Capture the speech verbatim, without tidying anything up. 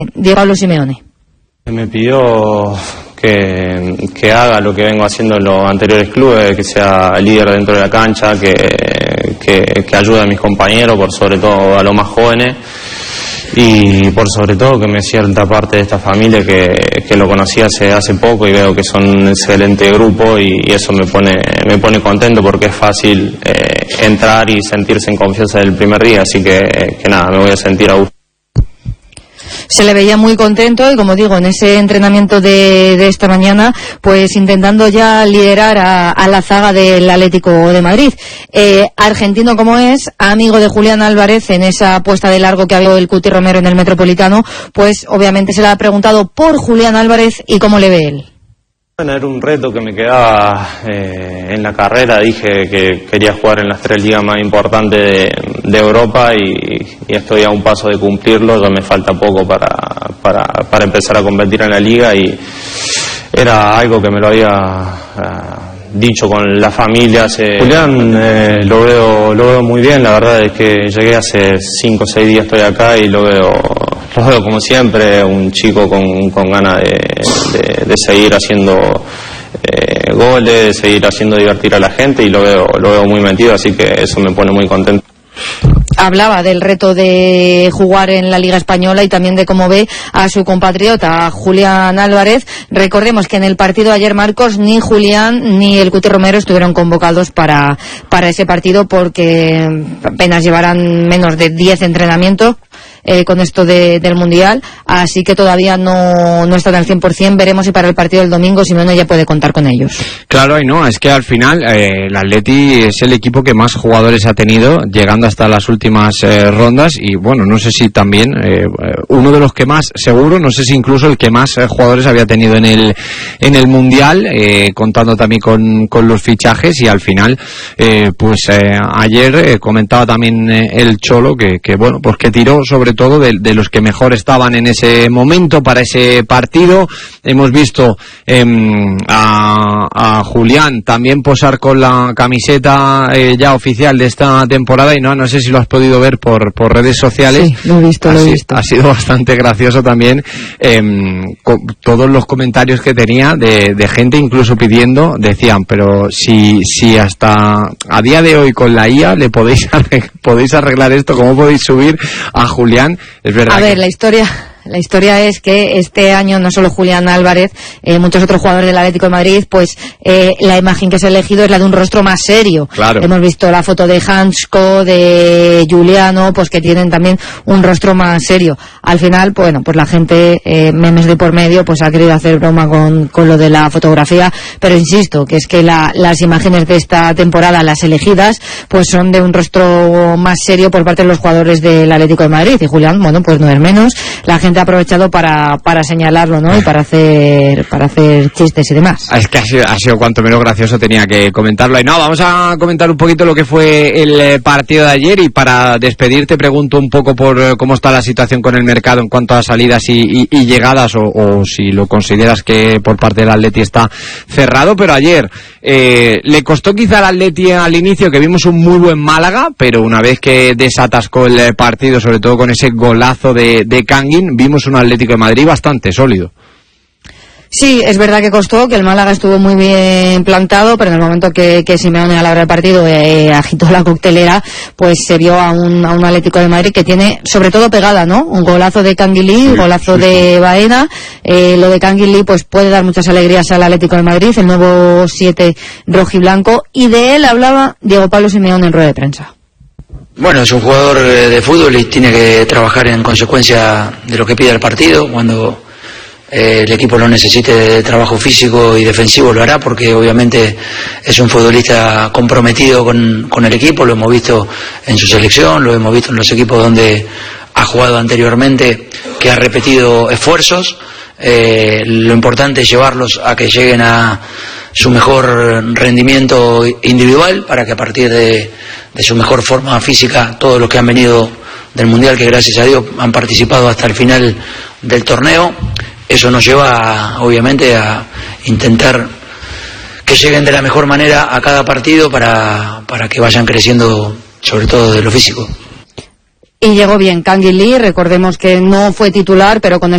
Diego Pablo Simeone. Me pidió que, que haga lo que vengo haciendo en los anteriores clubes, que sea líder dentro de la cancha, que, que, que ayude a mis compañeros, por sobre todo a los más jóvenes, y por sobre todo que me sienta parte de esta familia que, que lo conocí hace, hace poco y veo que son un excelente grupo, y, y eso me pone, me pone contento porque es fácil eh, entrar y sentirse en confianza del primer día, así que, que nada, me voy a sentir a gusto. Se le veía muy contento y, como digo, en ese entrenamiento de, de esta mañana, pues intentando ya liderar a, a la zaga del Atlético de Madrid. Eh, argentino como es, amigo de Julián Álvarez, en esa apuesta de largo que había el Cuti Romero en el Metropolitano, pues obviamente se le ha preguntado por Julián Álvarez y cómo le ve él. Bueno, era un reto que me quedaba eh, en la carrera. Dije que quería jugar en las tres ligas más importantes de, de Europa y, y estoy a un paso de cumplirlo. Ya me falta poco para, para, para empezar a competir en la liga, y era algo que me lo había uh, dicho con la familia. Hace... Julián eh, lo veo lo veo muy bien, la verdad es que llegué hace cinco o seis días, estoy acá y lo veo... Lo veo como siempre, un chico con, con ganas de, de, de seguir haciendo eh, goles, de seguir haciendo divertir a la gente, y lo veo, lo veo muy metido, así que eso me pone muy contento. Hablaba del reto de jugar en la Liga Española y también de cómo ve a su compatriota Julián Álvarez. Recordemos que en el partido de ayer, Marcos, ni Julián ni el Cuti Romero estuvieron convocados para, para ese partido, porque apenas llevarán menos de diez entrenamientos Eh, con esto de, del Mundial, así que todavía no, no están al cien por ciento. Veremos si para el partido del domingo Simeone ya puede contar con ellos. Claro, y no, es que al final eh, el Atleti es el equipo que más jugadores ha tenido, llegando hasta las últimas eh, rondas, y bueno, no sé si también eh, uno de los que más, seguro, no sé si incluso el que más eh, jugadores había tenido en el en el Mundial, eh, contando también con, con los fichajes, y al final eh, pues eh, ayer eh, comentaba también eh, el Cholo que, que bueno, pues que tiró sobre todo de, de los que mejor estaban en ese momento para ese partido. Hemos visto eh, a, a Julián también posar con la camiseta eh, ya oficial de esta temporada, y no no sé si lo has podido ver por, por redes sociales. Sí, lo he visto, ha, lo he visto. Ha sido bastante gracioso también eh, con todos los comentarios que tenía de, de gente incluso pidiendo, decían, pero si, si hasta a día de hoy con la I A le podéis arreglar, podéis arreglar esto, ¿cómo podéis subir a Julián? Es verdad. A ver, que... la historia... La historia es que este año no solo Julián Álvarez, eh, muchos otros jugadores del Atlético de Madrid, pues eh, la imagen que se ha elegido es la de un rostro más serio. Claro. Hemos visto la foto de Hansko, de Juliano, pues que tienen también un rostro más serio. Al final, bueno, pues la gente, eh, memes de por medio, pues ha querido hacer broma con, con lo de la fotografía, pero insisto, que es que la, las imágenes de esta temporada, las elegidas, pues son de un rostro más serio por parte de los jugadores del Atlético de Madrid. Y Julián, bueno, pues no es menos. La gente ha aprovechado para, para señalarlo, ¿no? Y para hacer para hacer chistes y demás. Es que ha sido, ha sido cuanto menos gracioso, tenía que comentarlo. Y no, vamos a comentar un poquito lo que fue el partido de ayer, y para despedirte pregunto un poco por cómo está la situación con el mercado en cuanto a salidas y, y, y llegadas, o, o si lo consideras que por parte del Atleti está cerrado. Pero ayer eh, le costó quizá al Atleti al inicio, que vimos un muy buen Málaga, pero una vez que desatascó el partido, sobre todo con ese golazo de, de Kangin, vimos un Atlético de Madrid bastante sólido. Sí, es verdad que costó, que el Málaga estuvo muy bien plantado, pero en el momento que, que Simeone a la hora del partido eh, agitó la coctelera, pues se vio a un, a un Atlético de Madrid que tiene sobre todo pegada, ¿no? Un golazo de Canguilí, un golazo de Baena. Eh, lo de Canguilí pues puede dar muchas alegrías al Atlético de Madrid, el nuevo siete rojiblanco, y de él hablaba Diego Pablo Simeone en rueda de prensa. Bueno, es un jugador de fútbol y tiene que trabajar en consecuencia de lo que pide el partido. Cuando eh, el equipo lo necesite de trabajo físico y defensivo lo hará, porque obviamente es un futbolista comprometido con, con el equipo. Lo hemos visto en su selección, lo hemos visto en los equipos donde ha jugado anteriormente, que ha repetido esfuerzos. Eh, lo importante es llevarlos a que lleguen a su mejor rendimiento individual, para que a partir de, de su mejor forma física, todos los que han venido del Mundial, que gracias a Dios han participado hasta el final del torneo, eso nos lleva obviamente a intentar que lleguen de la mejor manera a cada partido, para, para que vayan creciendo, sobre todo de lo físico. Y llegó bien Canguilí, recordemos que no fue titular, pero con